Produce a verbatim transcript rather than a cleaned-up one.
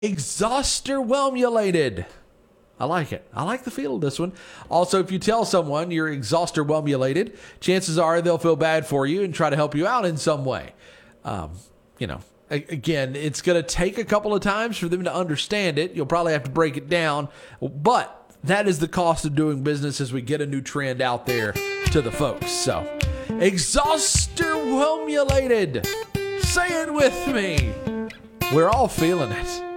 Exhauster-whelmulated. I like it. I like the feel of this one. Also, if you tell someone you're exhauster-whelmulated, chances are they'll feel bad for you and try to help you out in some way. Um, you know, a- again, it's going to take a couple of times for them to understand it. You'll probably have to break it down. But that is the cost of doing business as we get a new trend out there to the folks. So, exhauster-whelmulated. Say it with me. We're all feeling it.